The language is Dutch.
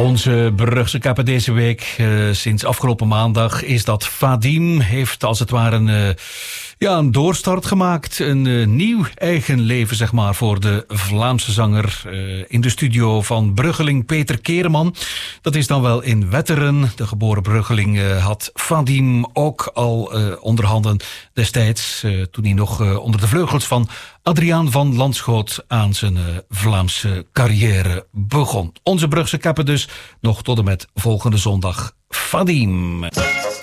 Onze Brugse kapper deze week, sinds afgelopen maandag, is dat Vadim. Heeft als het ware een doorstart gemaakt. Een nieuw eigen leven, zeg maar, voor de Vlaamse zanger. In de studio van Bruggeling Peter Kereman. Dat is dan wel in Wetteren. De geboren Bruggeling had Vadim ook al onderhanden destijds. Toen hij nog onder de vleugels van Adriaan van Landschoot aan zijn Vlaamse carrière begon. Onze Brugse kapper dus nog tot en met volgende zondag. Vadim.